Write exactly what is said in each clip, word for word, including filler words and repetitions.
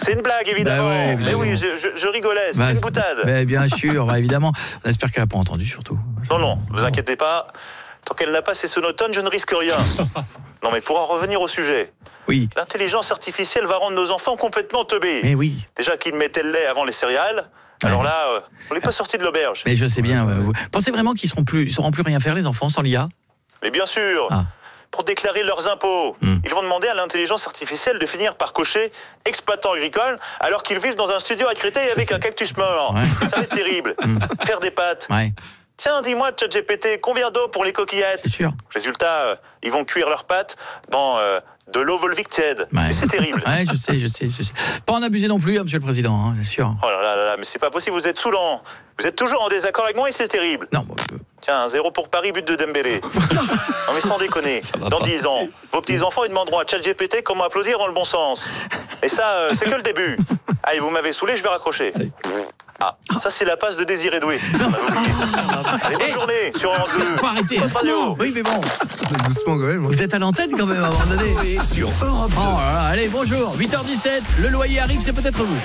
C'est une blague, évidemment. Bah ouais, mais oui, je, je, je rigolais, c'est bah, une boutade. Bah, bien sûr, bah, évidemment. On espère qu'elle n'a pas entendu, surtout. Non, non, ne vous inquiétez pas. Tant qu'elle n'a pas ses sonotones, je ne risque rien. Non, mais pour en revenir au sujet. Oui. L'intelligence artificielle va rendre nos enfants complètement teubés. Mais oui. Déjà qu'ils mettaient le lait avant les céréales. Alors là, euh, on n'est pas sorti de l'auberge. Mais je sais bien. Euh, vous pensez vraiment qu'ils seront plus, sauront plus rien faire, les enfants, sans l'I A ? Mais bien sûr. Ah. Pour déclarer leurs impôts, mm. ils vont demander à l'intelligence artificielle de finir par cocher exploitant agricole alors qu'ils vivent dans un studio accrété avec un cactus mort. Ouais. Ça va être terrible. Mm. Faire des pâtes. Ouais. Tiens, dis-moi, ChatGPT, combien d'eau pour les coquillettes ? C'est sûr. Résultat, euh, ils vont cuire leurs pâtes dans euh, de l'eau volvique tiède. Ouais. Mais c'est terrible. Ouais, je sais, je sais, je sais. Pas en abuser non plus, hein, monsieur le président, hein, bien sûr. Oh là là là, mais c'est pas possible, vous êtes saoulant. Vous êtes toujours en désaccord avec moi et c'est terrible. Non, bon, je... Tiens, un zéro pour Paris, but de Dembélé. Non mais sans déconner, dans pas. dix ans, vos petits-enfants ils demanderont à ChatGPT comment applaudir dans le bon sens. Et ça, euh, c'est que le début. Allez, vous m'avez saoulé, je vais raccrocher. Allez. Ah, ça c'est la passe de Désiré Doué. Allez, bonne journée sur Europe deux. Faut arrêter. Radio. Oui, mais bon. Doucement quand même. Vous êtes à l'antenne quand même à un moment donné. Sur Europe deux. Oh là là, allez, bonjour. huit heures dix-sept, le loyer arrive, c'est peut-être vous.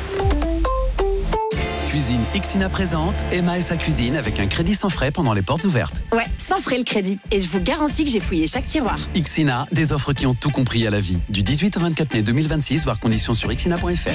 Cuisine Ixina présente Emma et sa cuisine avec un crédit sans frais pendant les portes ouvertes. Ouais, sans frais le crédit. Et je vous garantis que j'ai fouillé chaque tiroir. Ixina, des offres qui ont tout compris à la vie. Du dix-huit au vingt-quatre mai deux mille vingt-six, voire conditions sur ixina point f r.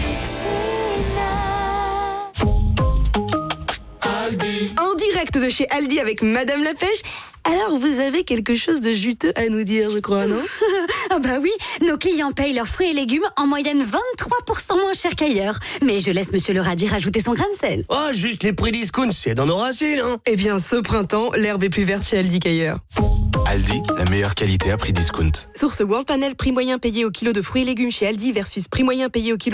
En direct de chez Aldi avec Madame la Pêche. Alors, vous avez quelque chose de juteux à nous dire, je crois, non ? Ah bah oui, nos clients payent leurs fruits et légumes en moyenne vingt-trois pour cent moins cher qu'ailleurs. Mais je laisse Monsieur le radis rajouter son grain de sel. Oh, juste les prix discount, c'est dans nos racines, hein. Eh bien, ce printemps, l'herbe est plus verte chez Aldi qu'ailleurs. Aldi, la meilleure qualité à prix discount. Source World Panel, prix moyen payé au kilo de fruits et légumes chez Aldi versus prix moyen payé au kilo